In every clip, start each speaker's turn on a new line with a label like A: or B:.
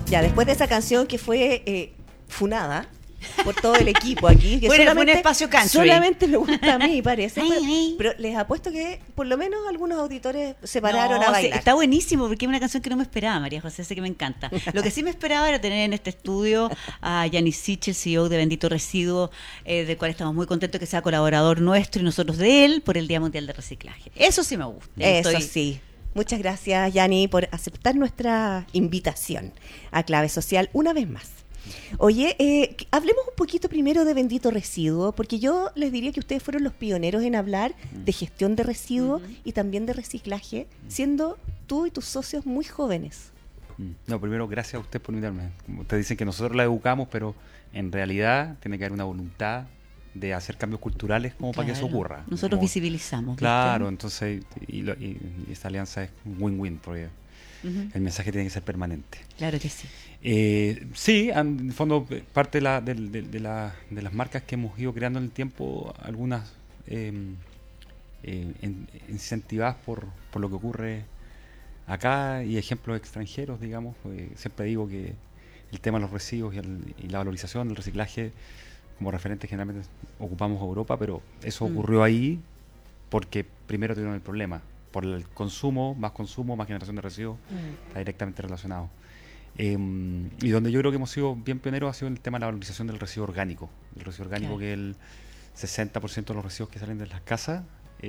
A: Ya, después de esa canción que fue funada por todo el equipo aquí, que
B: Bueno, fue un espacio country.
A: solamente me gusta a mí, parece,
B: Ay, ay.
A: pero les apuesto que por lo menos algunos auditores se pararon
B: No,
A: a bailar.
B: está buenísimo porque es una canción que no me esperaba, María José, sé que me encanta. Lo que sí me esperaba era tener en este estudio a Yanis Sichel, CEO de Bendito Residuo, del cual estamos muy contentos que sea colaborador nuestro y nosotros de él por el Día Mundial de Reciclaje. Eso sí me gusta.
A: Eso sí. Muchas gracias, Yani, por aceptar nuestra invitación a Clave Social una vez más. Oye, hablemos un poquito primero de Bendito Residuo, porque yo les diría que ustedes fueron los pioneros en hablar de gestión de residuos y también de reciclaje, siendo tú y tus socios muy jóvenes.
C: No, primero, gracias a usted por invitarme. Como ustedes dicen que nosotros la educamos, pero en realidad tiene que haber una voluntad de hacer cambios culturales como para que eso ocurra.
B: Nosotros
C: como,
B: visibilizamos.
C: Claro,
B: ¿viste?
C: entonces, y esta alianza es un win-win, porque el mensaje tiene que ser permanente.
B: Claro que sí.
C: Sí, en el fondo, parte de las marcas que hemos ido creando en el tiempo, algunas incentivadas por lo que ocurre acá y ejemplos extranjeros, digamos. Siempre digo que el tema de los residuos y la valorización del reciclaje, como referente generalmente ocupamos Europa, pero eso ocurrió ahí porque primero tuvieron el problema. Por el consumo, más generación de residuos, está directamente relacionado. Y donde yo creo que hemos sido bien pioneros ha sido en el tema de la valorización del residuo orgánico. El residuo orgánico, que es el 60% de los residuos que salen de las casas,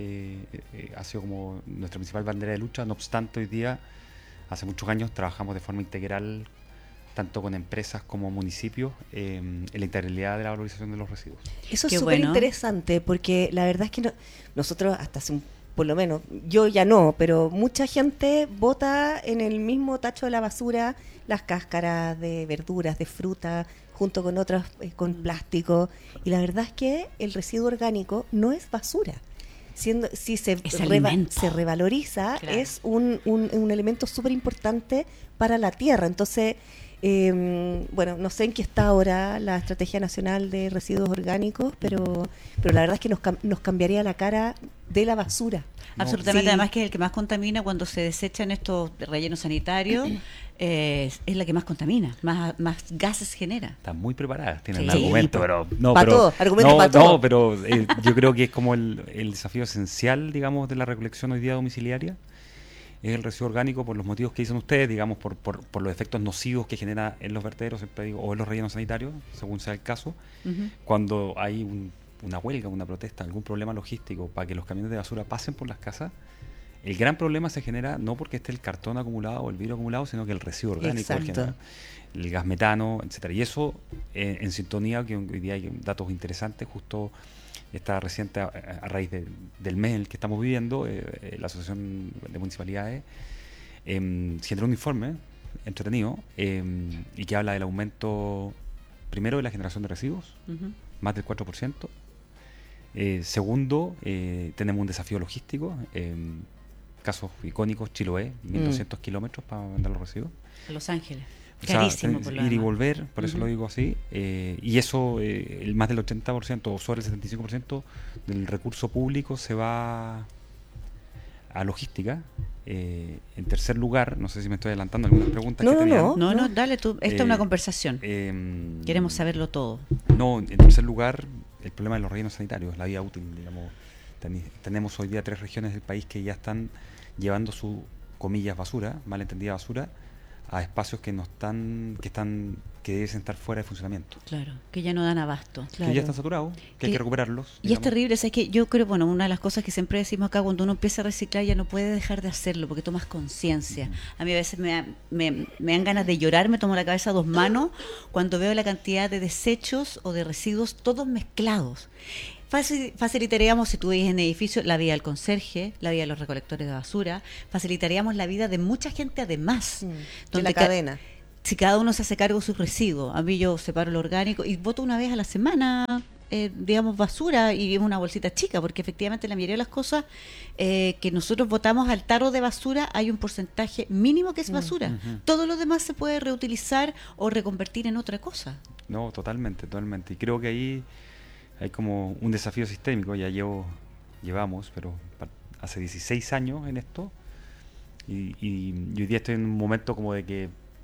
C: ha sido como nuestra principal bandera de lucha. No obstante, hoy día, hace muchos años, trabajamos de forma integral, tanto con empresas como municipios, en la integralidad de la valorización de los residuos.
A: Eso es súper interesante, porque la verdad es que nosotros hasta hace por lo menos, yo ya no, pero mucha gente bota en el mismo tacho de la basura las cáscaras de verduras, de fruta, junto con otras, con plástico. Y la verdad es que el residuo orgánico no es basura. Si se revaloriza, claro, es un elemento súper importante para la tierra. Entonces, bueno, no sé en qué está ahora la Estrategia Nacional de Residuos Orgánicos, pero la verdad es que nos cambiaría la cara de la basura.
B: Absolutamente,
A: sí.
B: Además que es el que más contamina cuando se desechan estos rellenos sanitarios, es la que más contamina, más gases genera.
C: Están muy preparadas, tienen un
A: Sí,
C: argumento, pero no,
A: para todo, argumento para todo.
C: No, pero yo creo que es como el desafío esencial, digamos, de la recolección hoy día domiciliaria. Es el residuo orgánico por los motivos que dicen ustedes, digamos, por los efectos nocivos que genera en los vertederos, siempre digo, o en los rellenos sanitarios, según sea el caso. Cuando hay una huelga, una protesta, algún problema logístico para que los camiones de basura pasen por las casas, el gran problema se genera no porque esté el cartón acumulado o el vidrio acumulado, sino que el residuo orgánico, el gas metano, etcétera. Y eso, en sintonía, que hoy día hay datos interesantes, justo está reciente a raíz del mes en el que estamos viviendo, la Asociación de Municipalidades generó un informe entretenido y que habla del aumento, primero, de la generación de residuos, más del 4%. Segundo, tenemos un desafío logístico, casos icónicos, Chiloé, 1.200 kilómetros para mandar los residuos.
B: A Los Ángeles.
C: O sea,
B: Carísimo por lo
C: ir y
B: demás.
C: volver, por eso lo digo así, y eso, el más del 80% o sobre el 75% del recurso público se va a logística. En tercer lugar, no sé si me estoy adelantando algunas preguntas que tenían.
B: No, dale tú, esta es una conversación. Queremos saberlo todo.
C: No, en tercer lugar, el problema de los rellenos sanitarios, la vida útil, digamos. Tenemos hoy día 3 regiones del país que ya están llevando su, comillas, basura, mal entendida basura, a espacios que que deben estar fuera de funcionamiento.
B: Claro, que ya no dan abasto.
C: Que ya están saturados, que hay que recuperarlos.
B: Y digamos, es terrible, es que yo creo, bueno, una de las cosas que siempre decimos acá, cuando uno empieza a reciclar ya no puede dejar de hacerlo, porque tomas conciencia. A mí a veces me dan ganas de llorar, me tomo la cabeza a 2 manos, cuando veo la cantidad de desechos o de residuos todos mezclados. Facilitaríamos, si tú vives en edificio, la vida del conserje, la vida de los recolectores de basura, facilitaríamos la vida de mucha gente además.
A: De la cadena.
B: Si cada uno se hace cargo de sus residuos. A mí yo separo lo orgánico y voto una vez a la semana, digamos, basura, y una bolsita chica, porque efectivamente la mayoría de las cosas que nosotros votamos al tarro de basura hay un porcentaje mínimo que es basura. Todo lo demás se puede reutilizar o reconvertir en otra cosa.
C: No, totalmente. Y creo que ahí hay como un desafío sistémico, llevamos, pero hace 16 años en esto, y hoy día estoy en un momento como de que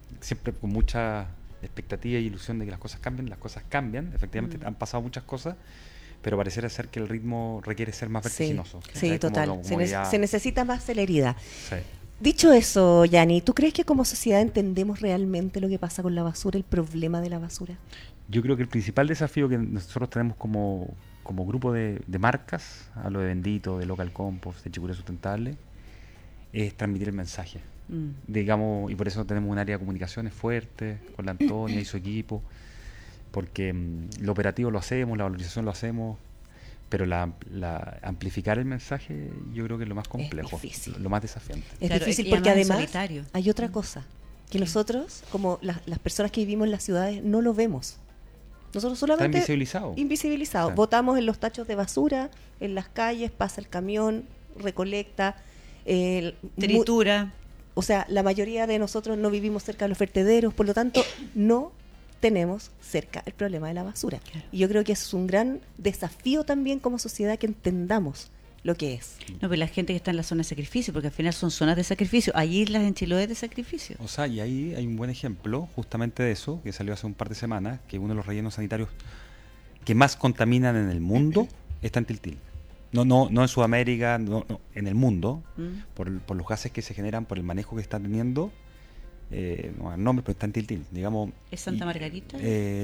C: siempre con mucha expectativa y ilusión de que las cosas cambian, efectivamente han pasado muchas cosas, pero pareciera ser que el ritmo requiere ser más vertiginoso.
A: Sí, total. Se necesita más celeridad.
C: Sí.
A: Dicho eso, Yanni, ¿tú crees que como sociedad entendemos realmente lo que pasa con la basura, el problema de la basura?
C: Yo creo que el principal desafío que nosotros tenemos como grupo de marcas, hablo de Bendito, de Local Compost, de Chicureo Sustentable, es transmitir el mensaje. Digamos, y por eso tenemos un área de comunicaciones fuerte con la Antonia y su equipo, porque lo operativo lo hacemos, la valorización lo hacemos, pero la amplificar el mensaje yo creo que es lo más complejo, lo más desafiante.
A: Es difícil porque además hay otra cosa, que nosotros, como las personas que vivimos en las ciudades, no lo vemos. Nosotros solamente...
C: Está invisibilizado.
A: Sí. Botamos en los tachos de basura, en las calles, pasa el camión, recolecta,
B: tritura.
A: O sea, la mayoría de nosotros no vivimos cerca de los vertederos, por lo tanto, no tenemos cerca el problema de la basura. Claro. Y yo creo que es un gran desafío también como sociedad que entendamos lo que es.
B: No, pero la gente que está en la zona de sacrificio, porque al final son zonas de sacrificio, hay islas en Chiloé de sacrificio.
C: O sea, y ahí hay un buen ejemplo justamente de eso, que salió hace un par de semanas, que uno de los rellenos sanitarios que más contaminan en el mundo está en Tiltil. No en Sudamérica, no, en el mundo, por los gases que se generan, por el manejo que está teniendo, no hay nombre, pero está en Tiltil, digamos.
B: ¿Es Santa Margarita?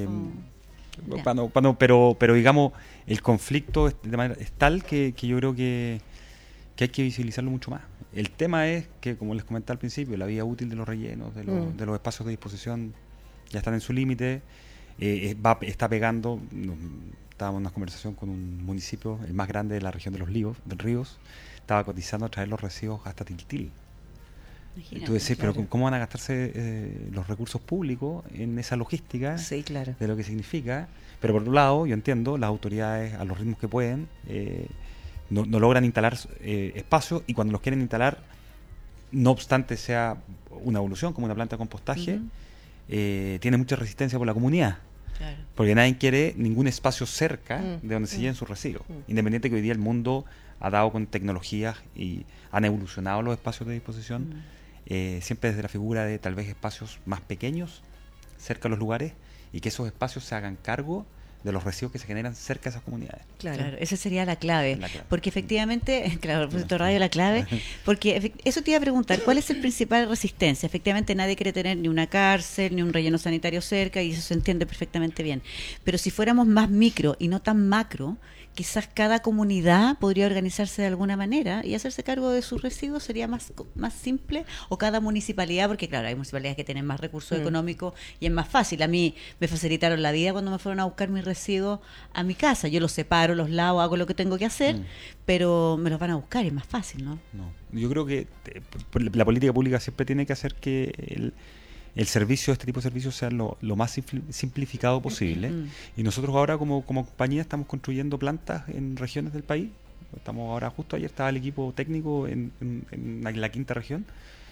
C: Pero digamos, el conflicto es tal que yo creo que hay que visibilizarlo mucho más. El tema es que, como les comenté al principio, la vida útil de los rellenos, de los espacios de disposición ya están en su límite, está pegando. Estábamos en una conversación con un municipio, el más grande de la región de los Ríos, estaba cotizando a traer los residuos hasta Tiltil. Imagínate, tú decís, claro. Pero ¿cómo van a gastarse los recursos públicos en esa logística?
A: Sí, claro.
C: De lo que significa. Pero por otro lado, yo entiendo, las autoridades a los ritmos que pueden no logran instalar espacios, y cuando los quieren instalar, no obstante sea una evolución como una planta de compostaje, tiene mucha resistencia por la comunidad. Claro. Porque nadie quiere ningún espacio cerca de donde se lleven sus residuos. Independiente que hoy día el mundo ha dado con tecnologías y han evolucionado los espacios de disposición, siempre desde la figura de tal vez espacios más pequeños cerca de los lugares, y que esos espacios se hagan cargo de los residuos que se generan cerca de esas comunidades.
B: Claro, esa sería la clave. Porque efectivamente, claro, el proyecto radio la clave, porque eso te iba a preguntar, ¿cuál es el principal resistencia? Efectivamente nadie quiere tener ni una cárcel, ni un relleno sanitario cerca, y eso se entiende perfectamente bien. Pero si fuéramos más micro y no tan macro, quizás cada comunidad podría organizarse de alguna manera y hacerse cargo de sus residuos, sería más simple, o cada municipalidad, porque claro, hay municipalidades que tienen más recursos económicos y es más fácil. A mí me facilitaron la vida cuando me fueron a buscar mis residuos a mi casa. Yo los separo, los lavo, hago lo que tengo que hacer, pero me los van a buscar y es más fácil, ¿no?
C: No, yo creo que la política pública siempre tiene que hacer que el servicio, este tipo de servicios, sea lo más simplificado posible. Y nosotros ahora como compañía estamos construyendo plantas en regiones del país. Estamos ahora, justo ayer estaba el equipo técnico en la quinta región,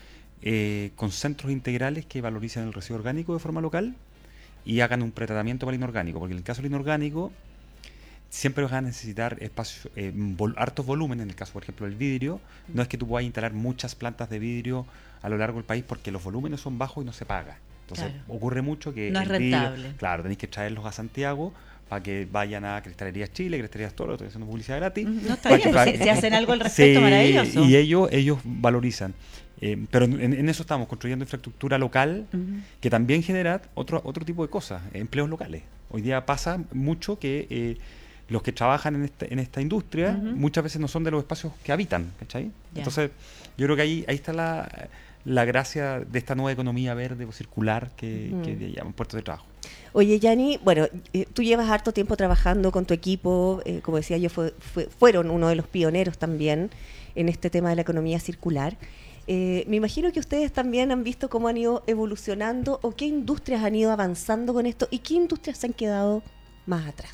C: con centros integrales que valoricen el residuo orgánico de forma local y hagan un pretratamiento para el inorgánico, porque en el caso del inorgánico siempre vas a necesitar espacios, hartos volúmenes. En el caso, por ejemplo, del vidrio, no es que tú puedas instalar muchas plantas de vidrio a lo largo del país, porque los volúmenes son bajos y no se paga. Entonces ocurre mucho que
B: no es rentable.
C: Vidrio, claro, tenéis que traerlos a Santiago para que vayan a Cristalerías Chile, Cristalerías Toro, estoy haciendo publicidad gratis.
B: No está bien, si hacen algo al respecto, maravilloso.
C: Y ellos valorizan. Pero en eso estamos construyendo infraestructura local que también genera otro tipo de cosas, empleos locales. Hoy día pasa mucho que los que trabajan en esta industria muchas veces no son de los espacios que habitan, ¿cachai? Entonces yo creo que ahí está la gracia de esta nueva economía verde o circular que llaman puestos de trabajo.
A: Oye, Yanni, bueno, tú llevas harto tiempo trabajando con tu equipo, como decía yo, fueron uno de los pioneros también en este tema de la economía circular. Me imagino que ustedes también han visto cómo han ido evolucionando, o qué industrias han ido avanzando con esto, y qué industrias se han quedado más atrás.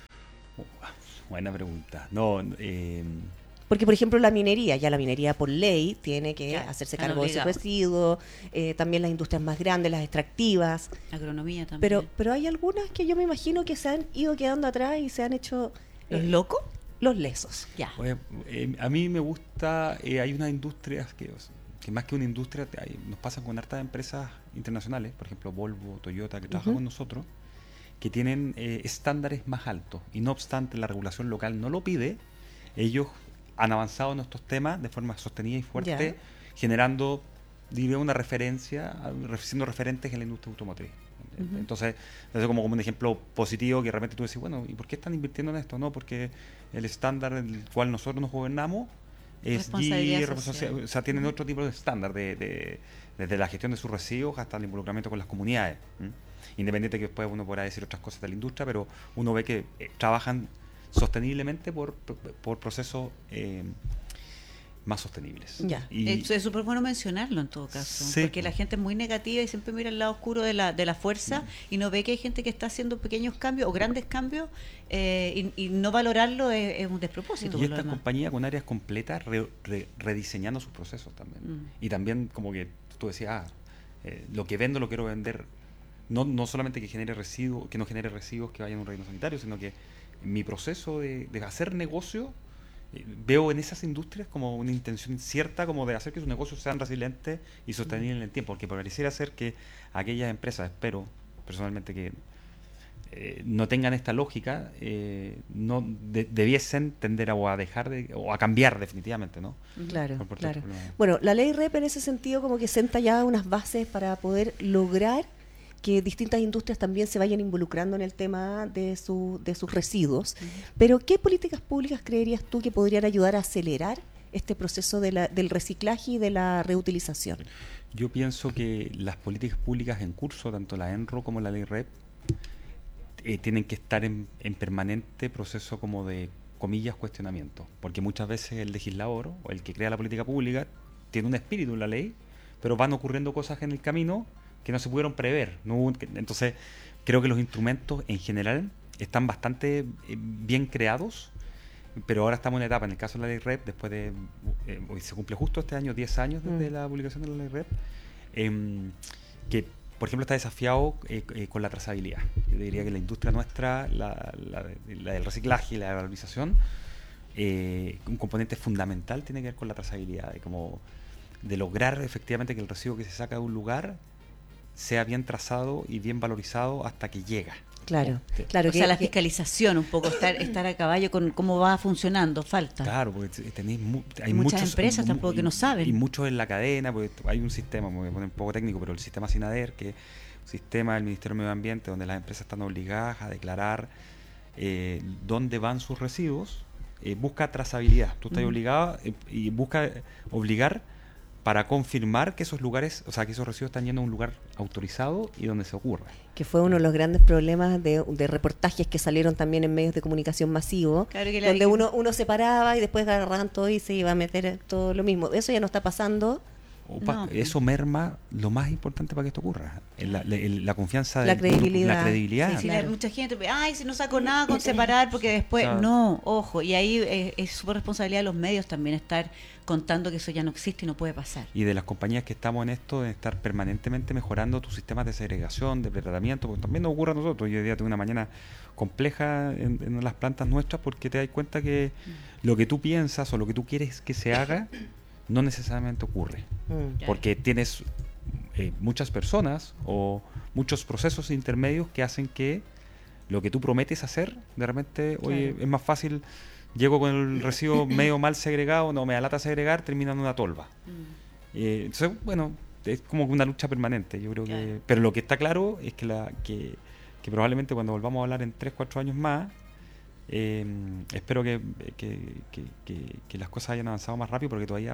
C: Buena pregunta.
A: Porque, por ejemplo, la minería por ley tiene que hacerse cargo de sus residuos, también las industrias más grandes, las extractivas.
B: Agronomía también.
A: Pero hay algunas que yo me imagino que se han ido quedando atrás y se han hecho...
B: ¿Los locos?
A: Los lesos.
C: A mí me gusta, hay unas industrias que que más que una industria, nos pasa con hartas empresas internacionales, por ejemplo Volvo, Toyota, que trabajan con nosotros, que tienen estándares más altos, y no obstante la regulación local no lo pide, ellos han avanzado en estos temas de forma sostenida y fuerte, generando, diría, una referencia, siendo referentes en la industria automotriz. Entonces, eso como un ejemplo positivo que de repente tú decís, bueno, ¿y por qué están invirtiendo en esto? No, porque el estándar en el cual nosotros nos gobernamos es o sea, tienen otro tipo de estándar, desde la gestión de sus residuos hasta el involucramiento con las comunidades. Independiente que después uno podrá decir otras cosas de la industria, pero uno ve que trabajan sosteniblemente por procesos más sostenibles.
B: Ya. Es súper bueno mencionarlo en todo caso, porque la gente es muy negativa y siempre mira el lado oscuro de la fuerza y no ve que hay gente que está haciendo pequeños cambios o grandes cambios y no valorarlo es un despropósito.
C: Y esta compañía con áreas completas rediseñando sus procesos también. Y también como que tú decías, lo que vendo lo quiero vender, no solamente que genere residuos, que no genere residuos que vayan a un relleno sanitario, sino que mi proceso de hacer negocio, veo en esas industrias como una intención cierta como de hacer que sus negocios sean resilientes y sostenibles en el tiempo, porque pareciera ser que aquellas empresas, espero personalmente que no tengan esta lógica, no debiesen tender a dejar o a cambiar definitivamente, ¿no?
A: Claro, claro. Bueno, la ley REP en ese sentido como que senta ya unas bases para poder lograr que distintas industrias también se vayan involucrando en el tema de sus residuos. Pero, ¿qué políticas públicas creerías tú que podrían ayudar a acelerar este proceso del reciclaje y de la reutilización?
C: Yo pienso que las políticas públicas en curso, tanto la ENRO como la ley REP, tienen que estar en permanente proceso como de, comillas, cuestionamiento. Porque muchas veces el legislador o el que crea la política pública tiene un espíritu en la ley, pero van ocurriendo cosas en el camino que no se pudieron prever. Entonces, creo que los instrumentos en general están bastante bien creados, pero ahora estamos en una etapa, en el caso de la ley REP, después de, hoy se cumple justo este año, 10 años desde la publicación de la ley REP, que, por ejemplo, está desafiado con la trazabilidad. Yo diría que la industria nuestra, la del reciclaje y la valorización, un componente fundamental tiene que ver con la trazabilidad, de lograr efectivamente que el residuo que se saca de un lugar sea bien trazado y bien valorizado hasta que llega.
A: Claro.
B: O sea, la fiscalización, un poco estar a caballo con cómo va funcionando, falta.
C: Claro, porque hay
B: muchas empresas tampoco que no saben.
C: Y muchos en la cadena, porque hay un sistema, me voy a poner un poco técnico, pero el sistema SINADER, que es un sistema del Ministerio del Medio Ambiente, donde las empresas están obligadas a declarar dónde van sus residuos, busca trazabilidad. Tú estás obligado y busca obligar para confirmar que esos lugares, o sea, que esos residuos están yendo a un lugar autorizado y donde se ocurra.
A: Que fue uno de los grandes problemas de reportajes que salieron también en medios de comunicación masivos, claro, donde uno se paraba y después agarraban todo y se iba a meter todo lo mismo. Eso ya no está pasando.
C: Eso merma lo más importante para que esto ocurra, la confianza,
A: la credibilidad.
C: La credibilidad.
B: Sí, claro. Mucha gente, si no saco nada con separar, porque después, ojo, y ahí es súper responsabilidad de los medios también estar contando que eso ya no existe y no puede pasar.
C: Y de las compañías que estamos en esto, de estar permanentemente mejorando tus sistemas de segregación, de pretratamiento, porque también nos ocurre a nosotros. Yo hoy día tengo una mañana compleja en las plantas nuestras, porque te das cuenta que lo que tú piensas o lo que tú quieres que se haga no necesariamente ocurre, porque tienes muchas personas o muchos procesos intermedios que hacen que lo que tú prometes hacer, de repente, oye, es más fácil, llego con el residuo medio mal segregado, no me da lata segregar, termina en una tolva. Entonces, bueno, es como una lucha permanente, yo creo que... Pero lo que está claro es que probablemente cuando volvamos a hablar en 3-4 años más, espero que las cosas hayan avanzado más rápido, porque todavía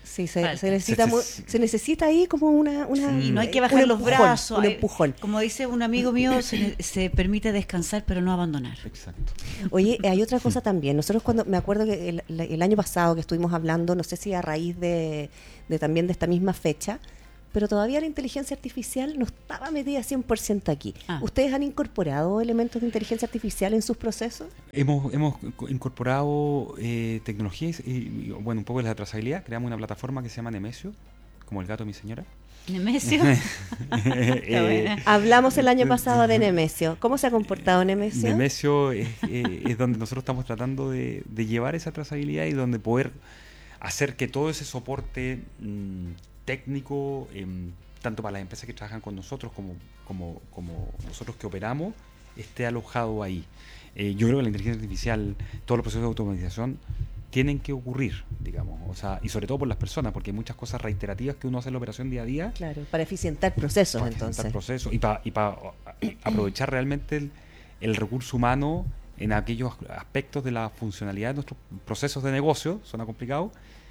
C: se necesita ahí como una
B: y no hay que bajar los brazos,
A: un empujón.
B: Como dice un amigo mío, se permite descansar pero no abandonar.
C: Exacto.
A: Oye, hay otra cosa también. Nosotros me acuerdo que el año pasado que estuvimos hablando, no sé si a raíz de también de esta misma fecha, pero todavía la inteligencia artificial no estaba metida 100% aquí. ¿Ustedes han incorporado elementos de inteligencia artificial en sus procesos?
C: Hemos incorporado tecnologías y, bueno, un poco de la trazabilidad. Creamos una plataforma que se llama Nemesio, como el gato de mi señora.
B: ¿Nemesio?
A: Hablamos el año pasado de Nemesio. ¿Cómo se ha comportado Nemesio?
C: Nemesio es donde nosotros estamos tratando de llevar esa trazabilidad y donde poder hacer que todo ese soporte técnico, tanto para las empresas que trabajan con nosotros como nosotros que operamos, esté alojado ahí. Yo creo que la inteligencia artificial, todos los procesos de automatización tienen que ocurrir, digamos, o sea, y sobre todo por las personas, porque hay muchas cosas reiterativas que uno hace en la operación día a día.
A: Claro, para eficientar procesos,
C: Para
A: entonces.
C: eficientar procesos y para aprovechar realmente el recurso humano en aquellos aspectos de la funcionalidad de nuestros procesos de negocio, suena complicado,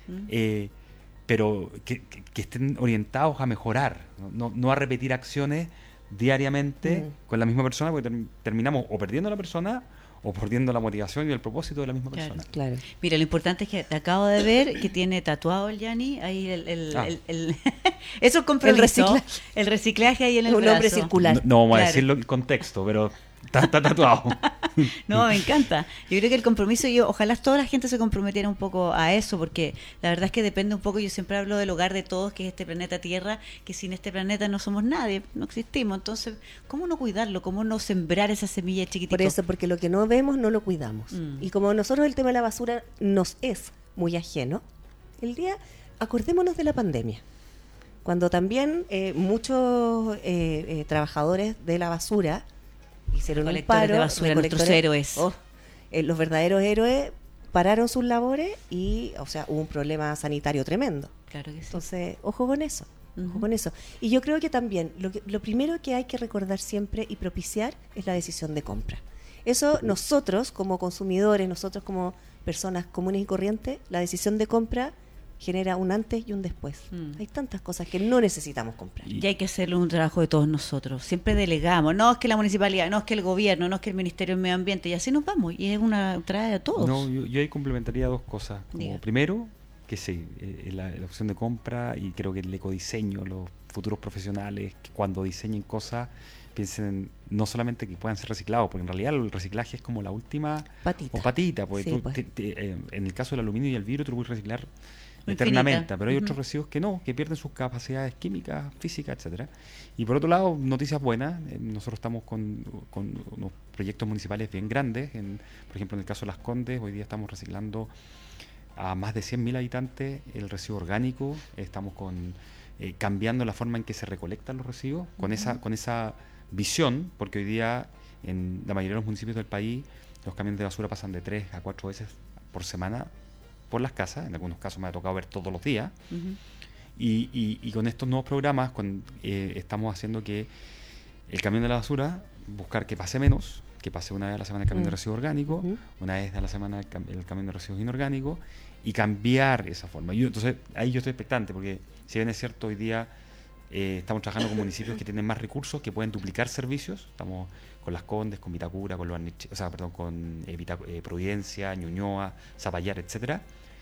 C: pero que estén orientados a mejorar, no a repetir acciones diariamente con la misma persona, porque terminamos o perdiendo a la persona o perdiendo la motivación y el propósito de la misma persona.
A: Claro.
B: Mira, lo importante es que acabo de ver que tiene tatuado el Yanni ahí eso es compromiso, el reciclaje ahí en el
A: un
B: brazo.
A: hombre circular.
C: No vamos a
B: Claro.
C: decirlo el contexto, pero está tatuado.
B: No, me encanta. Yo creo que el compromiso, ojalá toda la gente se comprometiera un poco a eso, porque la verdad es que depende un poco, yo siempre hablo del hogar de todos, que es este planeta Tierra, que sin este planeta no somos nadie, no existimos. Entonces, ¿cómo no cuidarlo? ¿Cómo no sembrar esa semilla chiquitita?
A: Por eso, porque lo que no vemos no lo cuidamos. Y como a nosotros el tema de la basura nos es muy ajeno, acordémonos de la pandemia, cuando también muchos trabajadores de la basura hicieron un paro.
B: De basura, nuestros héroes.
A: Los verdaderos héroes pararon sus labores y, hubo un problema sanitario tremendo.
B: Claro que sí.
A: Entonces, ojo con eso. Ojo con eso. Y yo creo que también lo primero que hay que recordar siempre y propiciar es la decisión de compra. Eso nosotros como consumidores, nosotros como personas comunes y corrientes, la decisión de compra genera un antes y un después. Hay tantas cosas que no necesitamos comprar.
B: Y hay que hacerlo un trabajo de todos nosotros. Siempre delegamos. No es que la municipalidad, no es que el gobierno, no es que el Ministerio del Medio Ambiente. Y así nos vamos. Y es una trae de todos.
C: No, yo ahí complementaría dos cosas.
B: Diga.
C: Primero, que sí, la opción de compra y creo que el ecodiseño, los futuros profesionales, que cuando diseñen cosas, piensen no solamente que puedan ser reciclados, porque en realidad el reciclaje es como la última patita. Porque
A: Sí,
C: tú,
A: pues.
C: en el caso del aluminio y el vidrio, tú lo puedes reciclar
B: Infinita.
C: eternamente, pero hay otros residuos que no, que pierden sus capacidades químicas, físicas, etcétera. Y por otro lado, noticias buenas, nosotros estamos con unos proyectos municipales bien grandes, por ejemplo en el caso de Las Condes, hoy día estamos reciclando a más de 100.000 habitantes el residuo orgánico, estamos cambiando la forma en que se recolectan los residuos, con esa visión, porque hoy día en la mayoría de los municipios del país los camiones de basura pasan de 3 a 4 veces por semana por las casas, en algunos casos me ha tocado ver todos los días, y con estos nuevos programas estamos haciendo que el camión de la basura, buscar que pase menos, que pase una vez a la semana el camión de residuos orgánicos, una vez a la semana el camión de residuos inorgánicos, y cambiar esa forma. Entonces ahí yo estoy expectante, porque si bien es cierto, hoy día estamos trabajando con municipios que tienen más recursos, que pueden duplicar servicios. Estamos con Las Condes, con Vitacura, con Providencia, Ñuñoa, Zapallar, etcétera.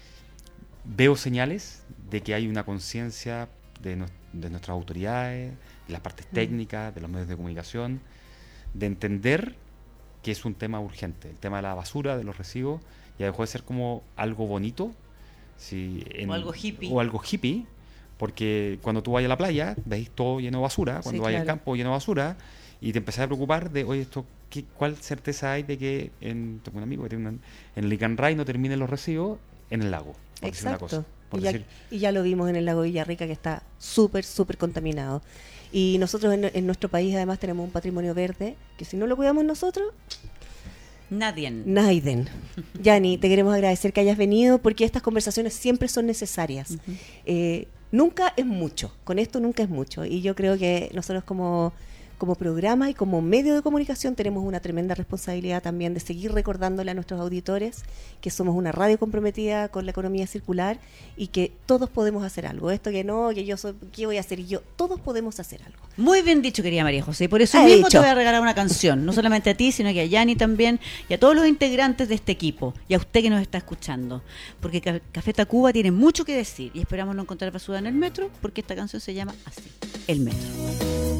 C: Veo señales de que hay una conciencia de nuestras autoridades, de las partes técnicas, de los medios de comunicación, de entender que es un tema urgente. El tema de la basura, de los residuos, ya dejó de ser como algo bonito,
B: o algo hippie,
C: porque cuando tú vas a la playa, veis todo lleno de basura, cuando vas al campo lleno de basura, y te empezás a preocupar de, oye, ¿cuál certeza hay de que tengo un amigo que tiene en el Licanray no terminen los residuos en el lago? Por decir una cosa.
A: Y ya lo vimos en el lago Villarrica, que está súper, súper contaminado. Y nosotros en nuestro país además tenemos un patrimonio verde, que si no lo cuidamos nosotros... Naiden. Yani, te queremos agradecer que hayas venido, porque estas conversaciones siempre son necesarias. Nunca es mucho, con esto nunca es mucho. Y yo creo que nosotros como programa y como medio de comunicación tenemos una tremenda responsabilidad también de seguir recordándole a nuestros auditores que somos una radio comprometida con la economía circular y que todos podemos hacer algo. Esto que no, que yo soy, ¿qué voy a hacer yo? Todos podemos hacer algo.
B: Muy bien dicho, querida María José. Y por eso mismo te voy a regalar una canción. No solamente a ti, sino que a Yani también y a todos los integrantes de este equipo. Y a usted que nos está escuchando. Porque Café Tacuba tiene mucho que decir. Y esperamos no encontrar basura en el metro, porque esta canción se llama así: El Metro.